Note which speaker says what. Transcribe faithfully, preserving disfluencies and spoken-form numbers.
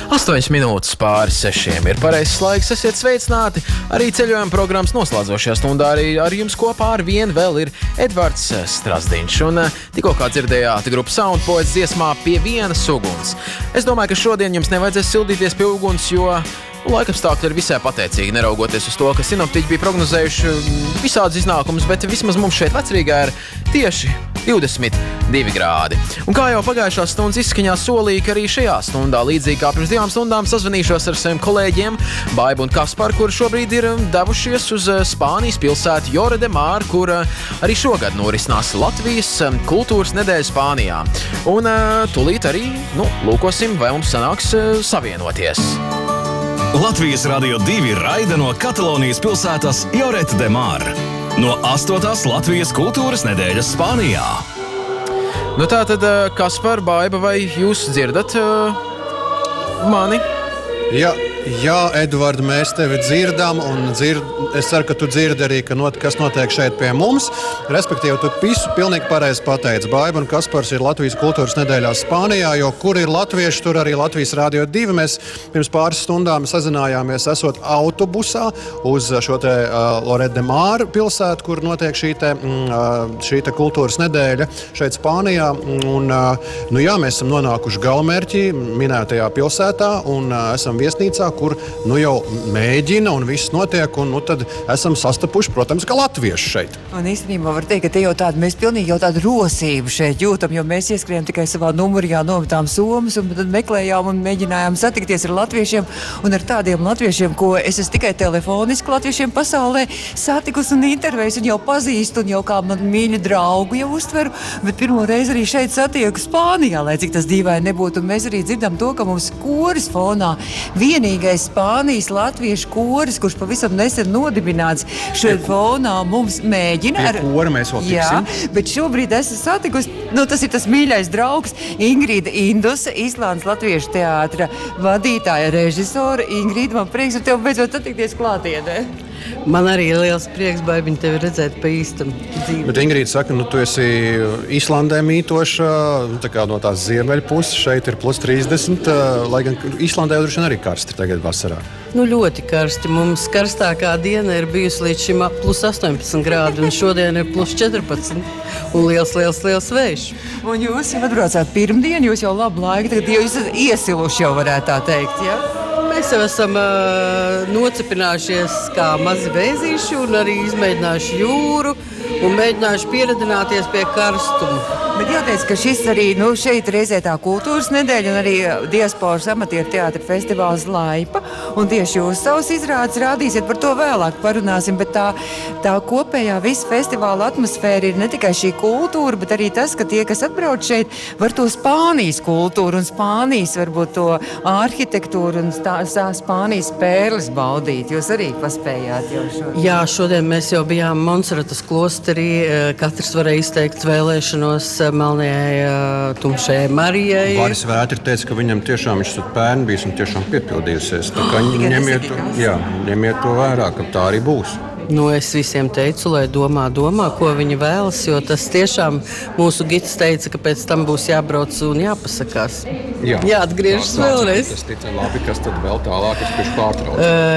Speaker 1: astoņas minūtes pāri sešiem ir pareizs laiks. Esiet sveicināti. Arī ceļojuma programmas noslēdzošajā stundā arī ar jums kopā ar vienu vēl ir Edvards Strasdiņš. Un tikko kā dzirdējāt grupu Soundpoets dziesmā Pie vienas uguns. Es domāju, ka šodien jums nevajadzēs sildīties pie uguns, jo laikapstākļi ir visai pateicīgi, neraugoties uz to, ka sinoptiķi bija prognozējuši visādus iznākumus, bet vismaz mums šeit Vecrīgā ir tieši divdesmit divi grādi. Un kā jau pagājušās stundas izskaņā solīja, ka arī šajā stundā, līdzīgi kā pirms divām stundām, sazvanīšos ar saviem kolēģiem Baibu un Kasparu, kuri šobrīd ir devušies uz Spānijas pilsētu Lloret de Mar, kur arī šogad norisinās Latvijas kultūras nedēļa Spānijā. Un tūlīt arī, nu, lūkosim, vai mums sanāks savienoties.
Speaker 2: Latvijas Radio divi raida no Katalonijas pilsētas Lloret de Mar. No astotās Latvijas kultūras nedēļas Spānijā.
Speaker 1: Nu tā tad, Kaspar, Baiba, vai jūs dzirdat uh, mani?
Speaker 3: Jā, jā, Edvard, mēs tevi dzirdam, un dzird, es ceru, ka tu dzirdi arī, ka not, kas notiek šeit pie mums. Respektīvi, tu visu pilnīgi pareizi pateici. Baiba un Kaspars ir Latvijas kultūras nedēļā Spānijā, jo kur ir latvieši, tur arī Latvijas Radio divi. Mēs pirms pāris stundām sazinājāmies esot autobusā uz šo te uh, Lloret de Mar pilsētu, kur notiek šī te, uh, šī te kultūras nedēļa šeit Spānijā. Un, uh, nu jā, mēs esam nonākuši galamērķī minētajā pilsētā un uh, esam viesnīcā, kur nu jau mēģina un viss notiek, un nu tad esam sastapuši, protams, ka latvieši šeit.
Speaker 4: Un īstenībā var teikt, ka te jau tāda, mēs pilnīgi jau tādu rosību šeit jūtam, jo mēs ieskrējām tikai savā numurījā, nometām somas, un tad meklējām un mēģinājām satikties ar latviešiem, un ar tādiem latviešiem, ko es esmu tikai telefoniski latviešiem pasaulē satikus un intervējus, un jau pazīstu, un jau kā man mīļu draugu jau uztveru, bet pirmo reizi arī šeit satieku Spānijā, lai cik tas dīvaini nebūtu, un mēs arī dzirdam to, ka mums koris fonā vienīgais Spānijas latviešu koris, kurš pavisam nesen nodibināts šeit fonā, mums mēģina ar...
Speaker 3: Pie kora mēs vēl tiksim.
Speaker 4: Jā, bet šobrīd esmu satikusi, nu tas ir tas mīļais draugs Ingrīda Indusa, Islandes latviešu teātra vadītāja režisora. Ingrīda, man prieks ar tevi beidzot satikties klātienē.
Speaker 5: Man arī ir liels prieks, Baibiņ, tevi redzēt pa īstam dzīvi.
Speaker 3: Bet Ingrīda saka, nu tu esi Islandē mītoša, tā kā no tās ziemeļu puses, šeit ir plus trīsdesmit, lai gan Islandē droši vien arī karsti tagad vasarā.
Speaker 5: Nu ļoti karsti. Mums karstākā diena ir bijusi līdz šim plus astoņpadsmit grādi, un šodien ir plus četrpadsmit. Un liels, liels, liels vējš.
Speaker 4: Un jūs jau atbraucāt pirmdien, jūs jau labu laiku, tagad jūs esat iesiluši jau varētu tā teikt, jā?
Speaker 5: Mēs jau esam uh, nocipinājušies kā mazi vēzīši un arī izmēģinājuši jūru un mēģinājuši pieradināties pie karstuma.
Speaker 4: Bet jāteic, ka šis arī, nu, šeit reizē tā kultūras nedēļa un arī diasporas amatieru teātra festivāls Laipa. Un tieši jūs savus izrādes rādīsiet, par to vēlāk parunāsim, bet tā, tā kopējā visa festivāla atmosfēra ir ne tikai šī kultūra, bet arī tas, ka tie, kas atbrauc šeit, var to Spānijas kultūru un Spānijas, varbūt to arhitektūru un tā, tā Spānijas pērles baudīt. Jūs arī paspējāt jau šodien.
Speaker 5: Jā, šodien mēs jau bijām Monserratas klosterī, katrs varēja izteikt vēlēšanos melnējai, tumšajai Marijai.
Speaker 3: Varis Vētri teica, ka viņam tiešām viņš pērn bijis un tiešām piepildījusies. Tā kā ņemiet, jā, ņemiet to vērā, ka tā arī būs.
Speaker 5: Nu, es visiem teicu, lai domā, domā, ko viņi vēlas, jo tas tiešām mūsu gids teica, ka pēc tam būs jābrauc un jāpasakās.
Speaker 3: Jā,
Speaker 5: jāatgriežas vēlreiz.
Speaker 3: Tas tic labi, kas tad vēl tālāk, es pieši pārtraucu.